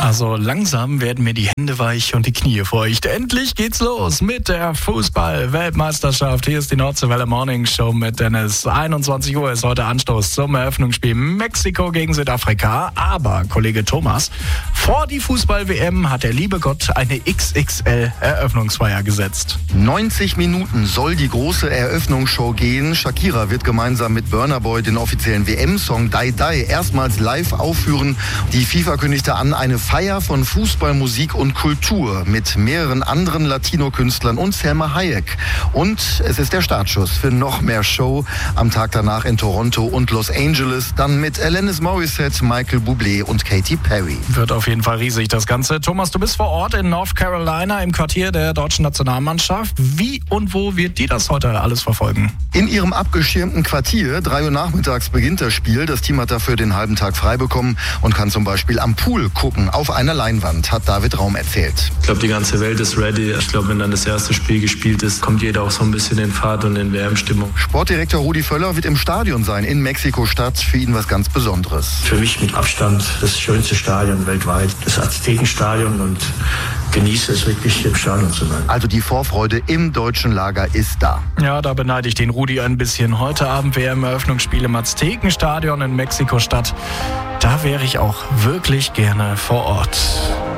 Also langsam werden mir die Hände weich und die Knie feucht. Endlich geht's los mit der Fußball-Weltmeisterschaft. Hier ist die Nordseewelle Morning Show mit Dennis. 21 Uhr ist heute Anstoß zum Eröffnungsspiel Mexiko gegen Südafrika. Aber, Kollege Thomas, vor die Fußball-WM hat der liebe Gott eine XXL-Eröffnungsfeier gesetzt. 90 Minuten soll die große Eröffnungsshow gehen. Shakira wird gemeinsam mit Burna Boy den offiziellen WM-Song Die Die erstmals live aufführen. Die FIFA kündigte an, eine Feier von Fußball, Musik und Kultur mit mehreren anderen Latino-Künstlern und Selma Hayek. Und es ist der Startschuss für noch mehr Show am Tag danach in Toronto und Los Angeles. Dann mit Alanis Morissette, Michael Bublé und Katy Perry. Wird auf jeden Fall riesig, das Ganze. Thomas, du bist vor Ort in North Carolina im Quartier der deutschen Nationalmannschaft. Wie und wo wird die das heute alles verfolgen? In ihrem abgeschirmten Quartier. 3 Uhr nachmittags beginnt das Spiel. Das Team hat dafür den halben Tag frei bekommen und kann zum Beispiel am Pool gucken. Auf einer Leinwand, hat David Raum erzählt. Ich glaube, die ganze Welt ist ready. Ich glaube, wenn dann das erste Spiel gespielt ist, kommt jeder auch so ein bisschen in Fahrt und in WM-Stimmung. Sportdirektor Rudi Völler wird im Stadion sein, in Mexiko-Stadt. Für ihn was ganz Besonderes. Für mich mit Abstand das schönste Stadion weltweit, das Aztekenstadion, und genieße es wirklich, im Stadion zu sein. Also die Vorfreude im deutschen Lager ist da. Ja, da beneide ich den Rudi ein bisschen. Heute Abend WM-Eröffnungsspiel im Aztekenstadion in Mexiko-Stadt. Da wäre ich auch wirklich gerne vor Ort.